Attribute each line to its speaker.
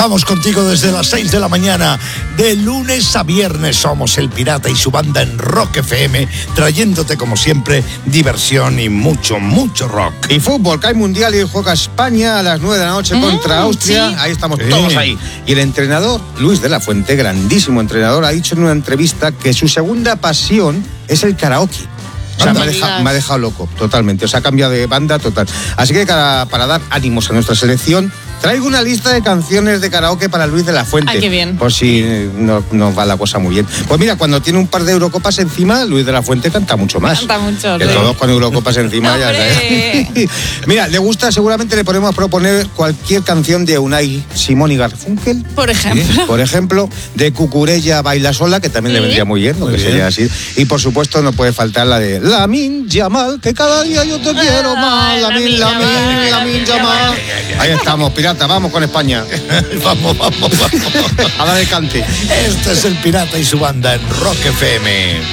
Speaker 1: Vamos contigo desde las 6 de la mañana, de lunes a viernes. Somos El Pirata y su banda en Rock FM, trayéndote como siempre diversión y mucho, mucho rock.
Speaker 2: Y fútbol, que hay mundial y juega España a las 9 de la noche contra Austria.
Speaker 3: Sí.
Speaker 2: Ahí estamos todos ahí. Y el entrenador, Luis de la Fuente, grandísimo entrenador, ha dicho en una entrevista que su segunda pasión es el karaoke. O sea, me ha dejado loco, totalmente. O sea, ha cambiado de banda total. Así que para dar ánimos a nuestra selección, traigo una lista de canciones de karaoke para Luis de la Fuente.
Speaker 3: Ay, qué bien.
Speaker 2: Por si no va la cosa muy bien. Pues mira, cuando tiene un par de Eurocopas encima, Luis de la Fuente canta mucho más.
Speaker 3: Canta mucho,
Speaker 2: que
Speaker 3: sí.
Speaker 2: todos con Eurocopas encima ya sabes. Mira, le gusta, seguramente le podemos proponer cualquier canción de Unai Simón y Garfunkel.
Speaker 3: Por ejemplo.
Speaker 2: Por ejemplo, de Cucurella Baila Sola, que también le vendría muy bien, lo que sería así. Y por supuesto no puede faltar la de Lamin Yamal, que cada día yo te quiero más. Lamin Yamal. Ahí estamos, pirata, vamos con España.
Speaker 1: Vamos.
Speaker 2: A dar el cante.
Speaker 1: Este es El Pirata y su banda en Rock FM.